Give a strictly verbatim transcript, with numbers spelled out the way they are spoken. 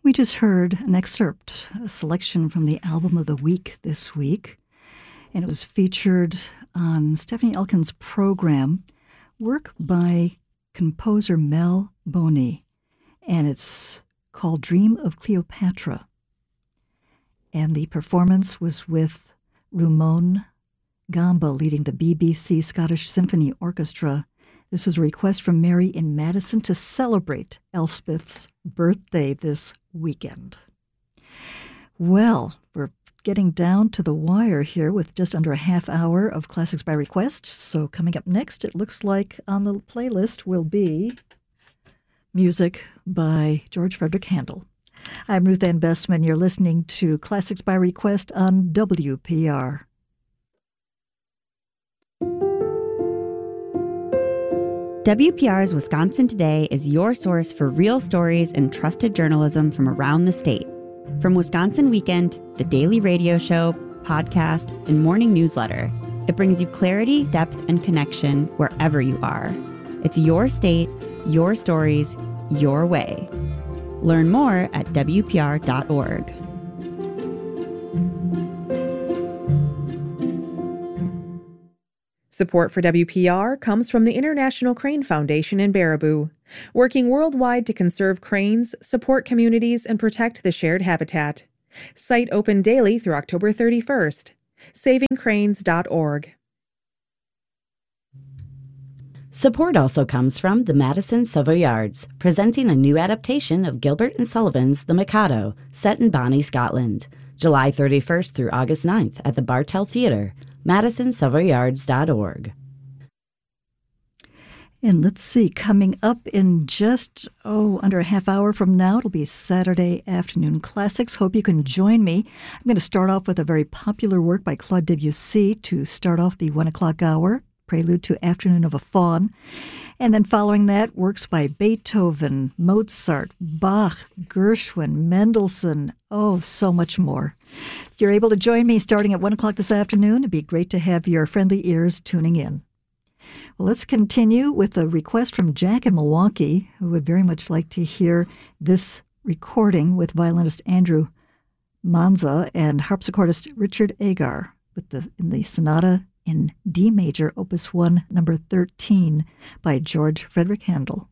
We just heard an excerpt, a selection from the album of the week this week, and it was featured on Stephanie Elkin's program, work by composer Mel Boney, and it's called Dream of Cleopatra. And the performance was with Rumon Gamba leading the B B C Scottish Symphony Orchestra. This was a request from Mary in Madison to celebrate Elspeth's birthday this weekend. Well, we're getting down to the wire here with just under a half hour of Classics by Request. So coming up next, it looks like on the playlist will be music by George Frederick Handel. I'm Ruth Ann Bestman. You're listening to Classics by Request on W P R. W P R's Wisconsin Today is your source for real stories and trusted journalism from around the state. From Wisconsin Weekend, the daily radio show, podcast, and morning newsletter, it brings you clarity, depth, and connection wherever you are. It's your state, your stories, your way. Learn more at W P R dot org. Support for W P R comes from the International Crane Foundation in Baraboo, working worldwide to conserve cranes, support communities, and protect the shared habitat. Site open daily through October thirty-first. saving cranes dot org. Support also comes from the Madison Savoyards, presenting a new adaptation of Gilbert and Sullivan's The Mikado, set in Bonnie, Scotland, July thirty-first through August ninth at the Bartell Theatre, madison savoyards dot org. And let's see, coming up in just, oh, under a half hour from now, it'll be Saturday Afternoon Classics. Hope you can join me. I'm going to start off with a very popular work by Claude Debussy to start off the one o'clock hour, prelude to Afternoon of a Faun. And then following that, works by Beethoven, Mozart, Bach, Gershwin, Mendelssohn, oh, so much more. If you're able to join me starting at one o'clock this afternoon, it'd be great to have your friendly ears tuning in. Well, let's continue with a request from Jack in Milwaukee, who would very much like to hear this recording with violinist Andrew Manza and harpsichordist Richard Agar with the in the sonata in D major, Opus one, number thirteen, by George Frederick Handel.